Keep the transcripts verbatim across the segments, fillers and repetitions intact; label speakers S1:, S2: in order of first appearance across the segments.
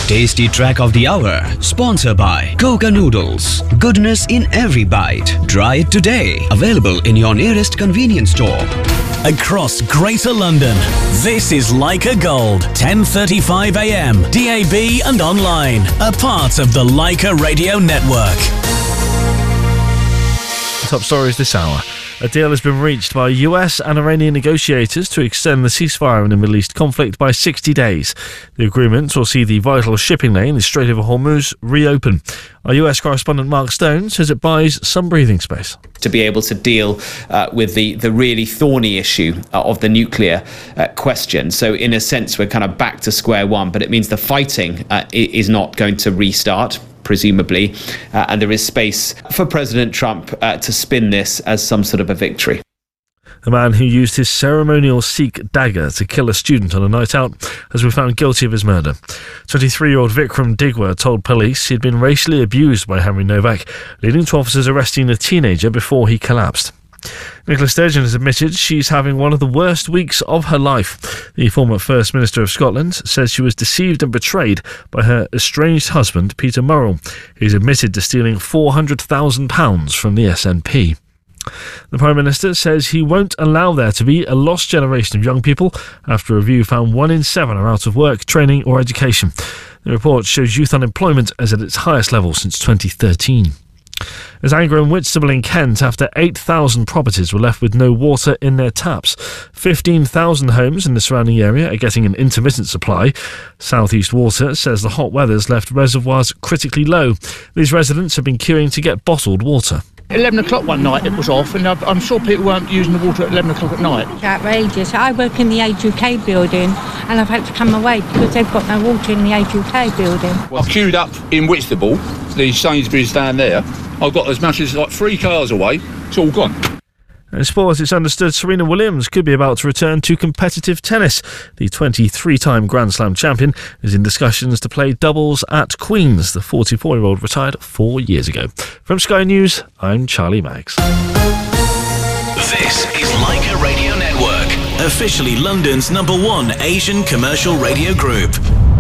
S1: Tasty Track of the Hour, sponsored by Coca Noodles. Goodness in every bite. Try it today. Available in your nearest convenience store.
S2: Across Greater London, this is Leica Gold, ten thirty-five a m, D A B and online, a part of the Leica Radio Network.
S3: Top stories this hour. A deal has been reached by U S and Iranian negotiators to extend the ceasefire in the Middle East conflict by sixty days. The agreement will see the vital shipping lane, the Strait of Hormuz, reopen. Our U S correspondent Mark Stone says it buys some breathing space.
S4: To be able to deal uh, with the, the really thorny issue uh, of the nuclear uh, question. So in a sense, we're kind of back to square one, but it means the fighting uh, is not going to restart, presumably, uh, and there is space for President Trump uh, to spin this as some sort of a victory.
S3: The man who used his ceremonial Sikh dagger to kill a student on a night out has been found guilty of his murder. twenty-three-year-old Vikram Digwa told police he'd been racially abused by Henry Novak, leading to officers arresting the teenager before he collapsed. Nicola Sturgeon has admitted she's having one of the worst weeks of her life. The former First Minister of Scotland says she was deceived and betrayed by her estranged husband, Peter Murrell. He's admitted to stealing four hundred thousand pounds from the S N P. The Prime Minister says he won't allow there to be a lost generation of young people after a review found one in seven are out of work, training or education. The report shows youth unemployment as at its highest level since twenty thirteen. There's anger in Whitstable in Kent after eight thousand properties were left with no water in their taps. fifteen thousand homes in the surrounding area are getting an intermittent supply. South East Water says the hot weather's left reservoirs critically low. These residents have been queuing to get bottled water.
S5: eleven o'clock one night it was off, and I'm sure people weren't using the water at eleven o'clock at night.
S6: It's outrageous. I work in the A G K building and I've had to come away because they've got no water in the A G K building.
S7: Well, I've queued up in Whitstable, the Sainsbury's down there. I've got as much as like three cars away. It's all gone.
S3: In sports, it's understood Serena Williams could be about to return to competitive tennis. The twenty-three-time Grand Slam champion is in discussions to play doubles at Queen's. The forty-four-year-old retired four years ago. From Sky News, I'm Charlie Maggs.
S2: This is Leica Radio Network, officially London's number one Asian commercial radio group.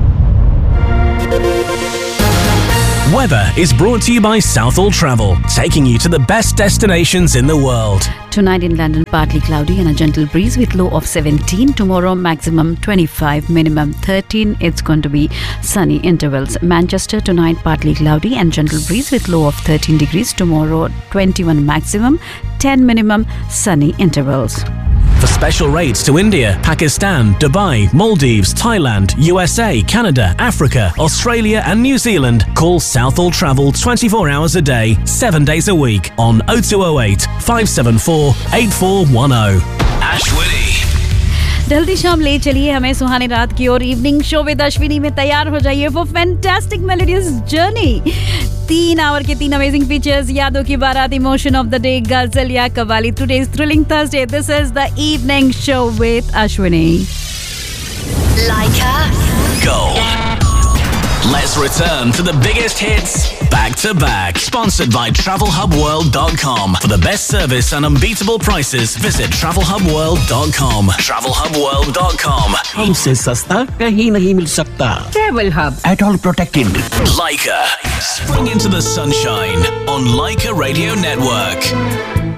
S2: Weather is brought to you by Southall Travel, taking you to the best destinations in the world.
S8: Tonight in London, partly cloudy and a gentle breeze with low of seventeen. Tomorrow, maximum twenty-five, minimum thirteen. It's going to be sunny intervals. Manchester, tonight, partly cloudy and gentle breeze with low of thirteen degrees. Tomorrow, twenty-one maximum, ten minimum, sunny intervals.
S2: For special rates to India, Pakistan, Dubai, Maldives, Thailand, U S A, Canada, Africa, Australia and New Zealand, call Southall Travel twenty-four hours a day, seven days a week on oh two oh eight, five seven four, eight four one oh. Ashwini.
S8: जल्दी शाम ले चलिए हमें सुहानी रात की और evening show with Ashwini में तैयार हो जाइए फॉर फैंटास्टिक मेलोडियस जर्नी. तीन आवर के तीन अमेजिंग फीचर्स, यादों की बारात, इमोशन ऑफ द डे, गजल या qawwali. Today's thrilling Thursday. This is the evening show with Ashwini.
S9: Leica
S2: Gold. Let's return to the biggest hits back to back. Sponsored by travel hub world dot com. For the best service and unbeatable prices, visit travel hub world dot com. travel hub world dot com.
S10: हमसे सस्ता कहीं नहीं मिल सकता.
S6: Travel Hub.
S10: At all protected.
S2: Leica. Spring into the sunshine on Leica Radio Network.